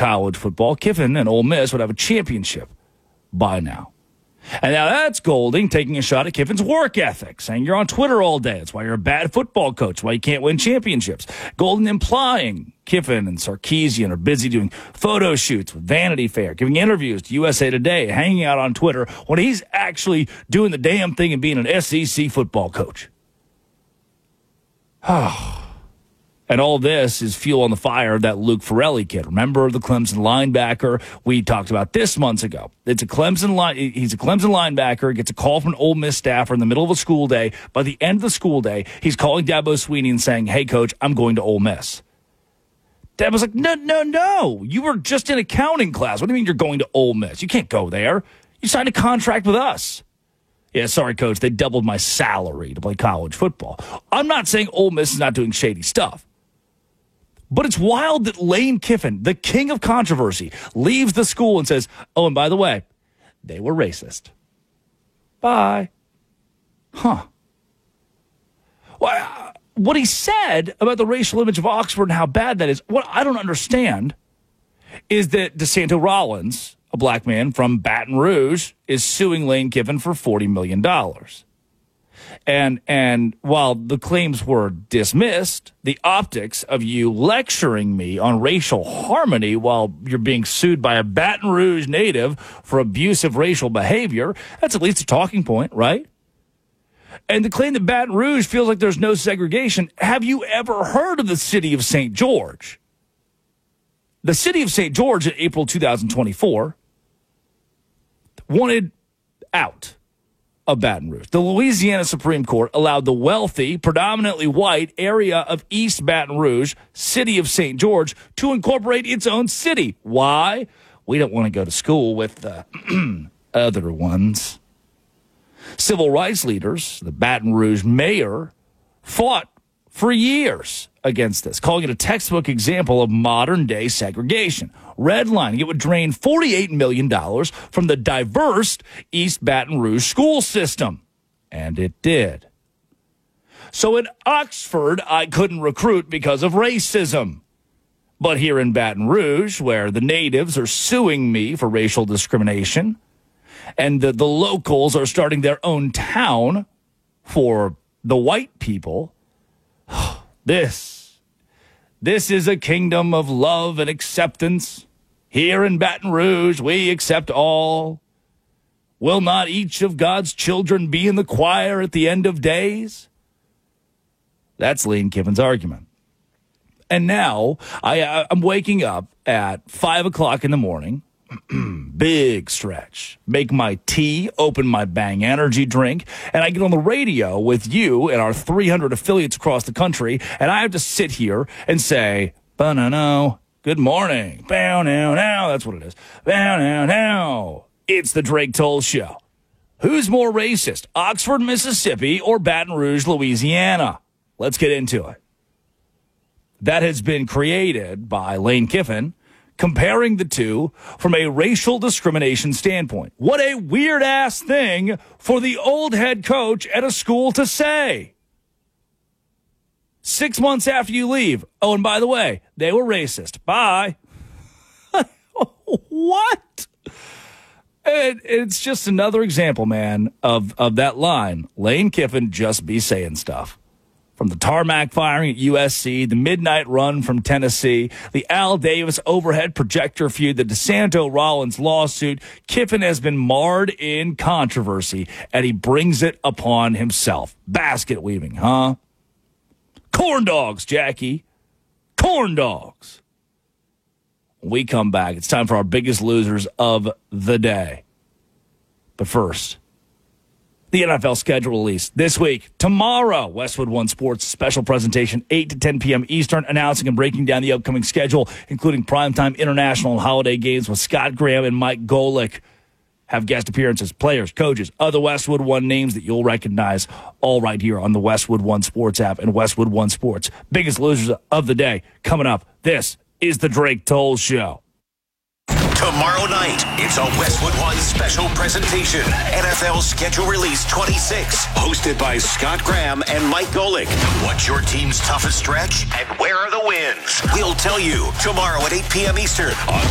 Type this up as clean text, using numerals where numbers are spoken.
college football, Kiffin and Ole Miss would have a championship by now. And now that's Golding taking a shot at Kiffin's work ethic, saying you're on Twitter all day. That's why you're a bad football coach, why you can't win championships. Golding implying Kiffin and Sarkisian are busy doing photo shoots with Vanity Fair, giving interviews to USA Today, hanging out on Twitter, when he's actually doing the damn thing and being an SEC football coach. And all this is fuel on the fire of that Luke Farrelly kid. Remember the Clemson linebacker we talked about this months ago? He's a Clemson linebacker, gets a call from an Ole Miss staffer in the middle of a school day. By the end of the school day, he's calling Dabo Swinney and saying, hey, coach, I'm going to Ole Miss. Dabo's like, no. You were just in accounting class. What do you mean you're going to Ole Miss? You can't go there. You signed a contract with us. Yeah, sorry, coach. They doubled my salary to play college football. I'm not saying Ole Miss is not doing shady stuff. But it's wild that Lane Kiffin, the king of controversy, leaves the school and says, oh, and by the way, they were racist. Bye. Huh. Well, what he said about the racial image of Oxford and how bad that is, what I don't understand is that DeSanto Rollins, a black man from Baton Rouge, is suing Lane Kiffin for $40 million. And while the claims were dismissed, the optics of you lecturing me on racial harmony while you're being sued by a Baton Rouge native for abusive racial behavior, that's at least a talking point, right? And the claim that Baton Rouge feels like there's no segregation, have you ever heard of the city of St. George? The city of St. George in April 2024 wanted out of Baton Rouge. The Louisiana Supreme Court allowed the wealthy, predominantly white area of East Baton Rouge, city of St. George, to incorporate its own city. Why? We don't want to go to school with the other ones. Civil rights leaders, the Baton Rouge mayor, fought for years against this, calling it a textbook example of modern-day segregation. Redlining, it would drain $48 million from the diverse East Baton Rouge school system. And it did. So at Oxford, I couldn't recruit because of racism. But here in Baton Rouge, where the natives are suing me for racial discrimination, and the locals are starting their own town for the white people, This is a kingdom of love and acceptance. Here in Baton Rouge, we accept all. Will not each of God's children be in the choir at the end of days? That's Lane Kiffin's argument. And now I'm waking up at 5 o'clock in the morning. Big stretch. Make my tea, open my Bang Energy drink, and I get on the radio with you and our 300 affiliates across the country, and I have to sit here and say, "Ba-na-no, good morning, bow-now-now," that's what it is, "bow-now-now, it's the Drake Toll Show." Who's more racist, Oxford, Mississippi, or Baton Rouge, Louisiana? Let's get into it. That has been created by Lane Kiffin, comparing the two from a racial discrimination standpoint. What a weird-ass thing for the old head coach at a school to say. 6 months after you leave, oh, and by the way, they were racist. Bye. What? It's just another example, man, of that line. Lane Kiffin just be saying stuff. From the tarmac firing at USC, the midnight run from Tennessee, the Al Davis overhead projector feud, the DeSanto Rollins lawsuit, Kiffin has been marred in controversy, and he brings it upon himself. Basket weaving, huh? Corn dogs, Jackie. Corn dogs. When we come back, it's time for our biggest losers of the day. But first, the NFL schedule release this week. Tomorrow, Westwood One Sports special presentation, 8 to 10 p.m. Eastern, announcing and breaking down the upcoming schedule, including primetime international and holiday games with Scott Graham and Mike Golick. Have guest appearances, players, coaches, other Westwood One names that you'll recognize, all right here on the Westwood One Sports app and Westwood One Sports. Biggest losers of the day coming up. This is the Drake Toll Show. Tomorrow night, it's a Westwood One special presentation. NFL Schedule Release 26, hosted by Scott Graham and Mike Golick. What's your team's toughest stretch and where are the wins? We'll tell you tomorrow at 8 p.m. Eastern on